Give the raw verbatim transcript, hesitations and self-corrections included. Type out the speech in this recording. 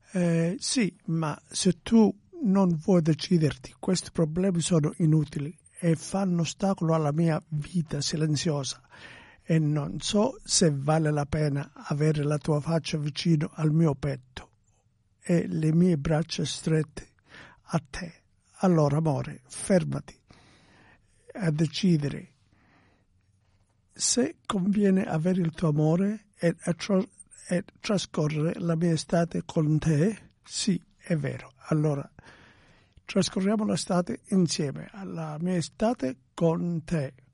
Eh, sì, ma se tu non vuoi deciderti, questi problemi sono inutili e fanno ostacolo alla mia vita silenziosa e non so se vale la pena avere la tua faccia vicino al mio petto e le mie braccia strette a te. Allora, amore, fermati a decidere se conviene avere il tuo amore e, e, tro- e trascorrere la mia estate con te. Sì, è vero. Allora, trascorriamo l'estate insieme, alla mia estate con te.